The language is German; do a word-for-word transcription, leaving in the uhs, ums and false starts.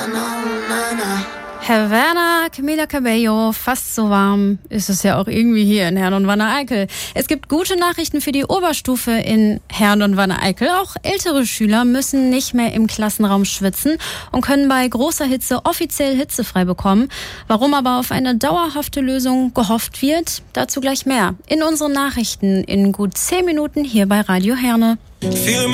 Herr Werner, Camila Cabello, fast so warm ist es ja auch irgendwie hier in Herne und Wanne-Eickel. Es gibt gute Nachrichten für die Oberstufe in Herne und Wanne-Eickel. Auch ältere Schüler müssen nicht mehr im Klassenraum schwitzen und können bei großer Hitze offiziell hitzefrei bekommen. Warum aber auf eine dauerhafte Lösung gehofft wird, dazu gleich mehr in unseren Nachrichten in gut zehn Minuten hier bei Radio Herne.